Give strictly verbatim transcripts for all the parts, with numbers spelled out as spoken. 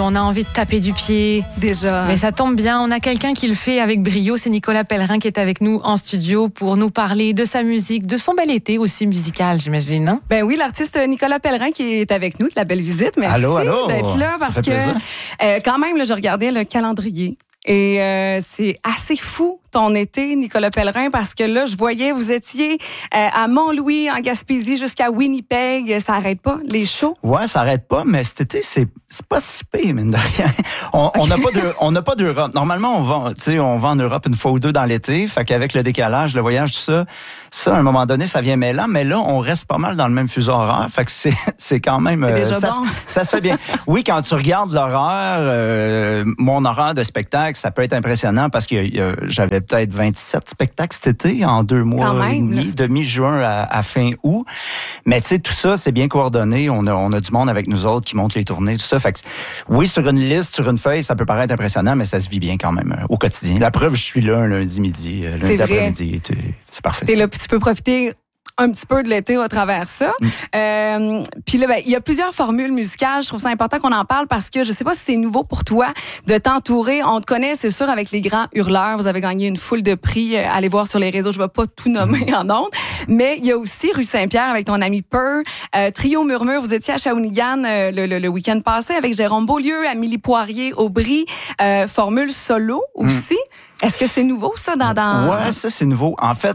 on a envie de taper du pied. Déjà. Mais ça tombe bien, on a quelqu'un qui le fait avec brio, c'est Nicolas Pellerin qui est avec nous en studio pour nous parler de sa musique, de son bel été aussi musical, j'imagine. Hein? Ben oui, l'artiste Nicolas Pellerin qui est avec nous, de la belle visite. Merci allô, allô. d'être là parce que euh, quand même, là, je regardais le calendrier. Et euh, c'est assez fou ton été, Nicolas Pellerin, parce que là, je voyais, vous étiez euh, à Mont-Louis, en Gaspésie, jusqu'à Winnipeg. Ça arrête pas, les shows? Ouais, ça arrête pas, mais cet été, c'est, c'est pas si pire, mine de rien. On okay. on n'a pas de, on n'a pas d'Europe. Normalement, on va, tu sais, on va en Europe une fois ou deux dans l'été. Fait qu'avec le décalage, le voyage, tout ça, ça, à un moment donné, ça vient mêlant. Mais là, on reste pas mal dans le même fuseau horaire. Fait que c'est, c'est quand même, c'est déjà euh, ça, bon. ça se fait bien. Oui, quand tu regardes l'horaire, euh, mon horaire de spectacle, ça peut être impressionnant parce que euh, j'avais peut-être vingt-sept spectacles cet été en deux mois même, et demi, là. de mi-juin à, à fin août. Mais tu sais, tout ça, c'est bien coordonné. On a, on a du monde avec nous autres qui monte les tournées, tout ça. Fait que, oui, sur une liste, sur une feuille, ça peut paraître impressionnant, mais ça se vit bien quand même euh, au quotidien. La preuve, je suis là un lundi midi, euh, lundi après-midi. C'est parfait. T'es là, puis tu peux profiter un petit peu de l'été à travers ça. Mm. Euh, puis là, ben, il y a plusieurs formules musicales. Je trouve ça important qu'on en parle parce que je sais pas si c'est nouveau pour toi de t'entourer. On te connaît, c'est sûr, avec les grands hurleurs. Vous avez gagné une foule de prix. Allez voir sur les réseaux. Je vais pas tout nommer mm. en ondes. Mais il y a aussi Rue Saint-Pierre avec ton ami Peur. Euh, Trio Murmure, vous étiez à Shawinigan euh, le, le, le week-end passé avec Jérôme Beaulieu, Amélie Poirier, Aubry. Euh, formule solo aussi. Mm. Est-ce que c'est nouveau, ça, dans... dans... Ouais, ça, c'est nouveau. En fait...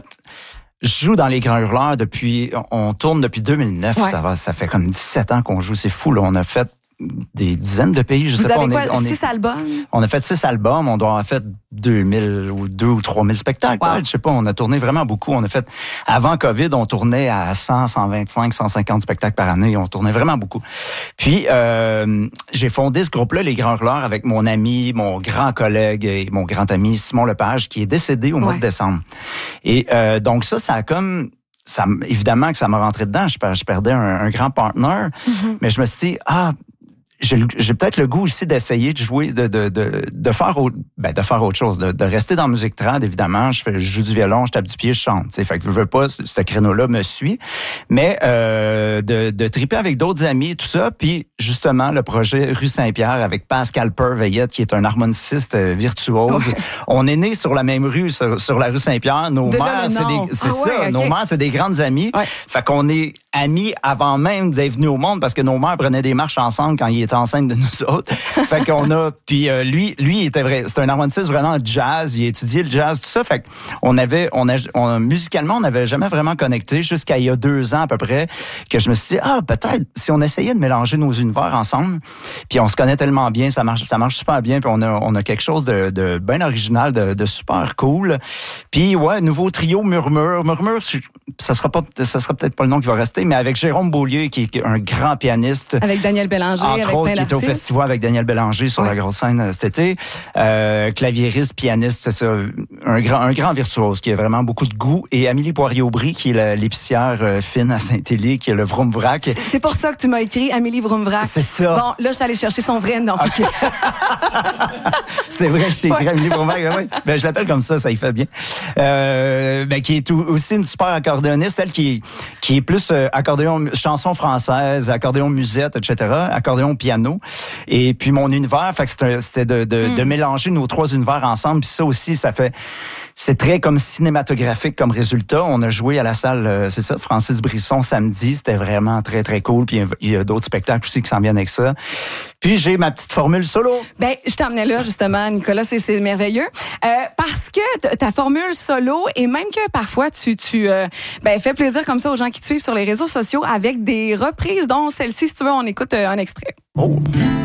Je joue dans les Grands Hurleurs depuis, on tourne depuis deux mille neuf. Ouais. Ça va, ça fait comme dix-sept ans qu'on joue. C'est fou, là. On a fait des dizaines de pays. Je Vous sais avez pas, quoi, on est, on six est, albums? On a fait six albums. On doit en faire deux mille ou deux ou trois mille spectacles. Wow. Ouais, je sais pas. On a tourné vraiment beaucoup. On a fait, avant COVID, on tournait à cent, cent vingt-cinq, cent cinquante spectacles par année. On tournait vraiment beaucoup. Puis, euh, j'ai fondé ce groupe-là, les Grands Hurleurs, avec mon ami, mon grand collègue et mon grand ami Simon Lepage, qui est décédé au mois ouais. de décembre. Et, euh, donc ça, ça a comme, ça, évidemment que ça m'a rentré dedans. Je, je perdais un, un grand partner. Mm-hmm. Mais je me suis dit, ah, J'ai, j'ai peut-être le goût aussi d'essayer de jouer, de de de, de faire autre, ben de faire autre chose, de, de rester dans la musique trad, évidemment. Je fais, je joue du violon, je tape du pied, je chante. Tu sais, fait que je veux pas, ce, ce créneau-là me suit, mais euh, de de triper avec d'autres amis, tout ça. Puis justement le projet Rue Saint-Pierre avec Pascal Peur-Veillette, qui est un harmoniciste virtuose. Okay. On est nés sur la même rue, sur, sur la rue Saint-Pierre. Nos de mères, c'est des, c'est ah, ça. Ouais, okay. Nos mères, c'est des grandes amies. Ouais. Fait qu'on est amis avant même d'être venus au monde parce que nos mères prenaient des marches ensemble quand il était enceinte de nous autres. Fait qu'on a, puis euh, lui, lui il était vrai, c'est un harmoniciste vraiment jazz. Il a étudié le jazz, tout ça. Fait qu'on avait, on a, on, musicalement, on n'avait jamais vraiment connecté jusqu'à il y a deux ans à peu près que je me suis dit ah peut-être si on essayait de mélanger nos univers ensemble. Puis on se connaît tellement bien, ça marche, ça marche super bien. Puis on a, on a quelque chose de, de bien original, de, de super cool. Puis ouais, nouveau trio Murmure, Murmure, ça sera pas, ça sera peut-être pas le nom qui va rester. Mais avec Jérôme Beaulieu, qui est un grand pianiste. Avec Daniel Bélanger, entre avec autres, qui était au festival avec Daniel Bélanger sur ouais. la grosse scène cet été. Euh, claviériste, pianiste, c'est ça. Un grand, un grand virtuose qui a vraiment beaucoup de goût. Et Amélie Poirier-Aubry, qui est la, l'épicière euh, fine à Saint-Élie, qui est le Vroom-Vrac. C'est, c'est pour ça que tu m'as écrit Amélie Vroom-Vrac. C'est ça. Bon, là, je suis allée chercher son vrai nom. OK. C'est vrai, je t'ai écrit ouais. Amélie Vroom-Vrac. Ouais. Ben, je l'appelle comme ça, ça y fait bien. Euh, ben, qui est tout, aussi une super accordéoniste, celle qui, qui est plus euh, accordéon, chanson française, accordéon musette, et cetera, accordéon piano. Et puis mon univers, fait que c'était, c'était de, de, mm. de mélanger nos trois univers ensemble. Puis ça aussi, ça fait... C'est très comme cinématographique comme résultat. On a joué à la salle, euh, c'est ça, Francis Brisson samedi. C'était vraiment très, très cool. Puis il y a d'autres spectacles aussi qui s'en viennent avec ça. Puis j'ai ma petite formule solo. Ben, je t'emmenais là, justement, Nicolas. C'est, c'est merveilleux. Euh, parce que t- ta formule solo, et même que parfois tu, tu euh, ben, fais plaisir comme ça aux gens qui te suivent sur les réseaux sociaux avec des reprises, dont celle-ci, si tu veux, on écoute euh, un extrait. Oh!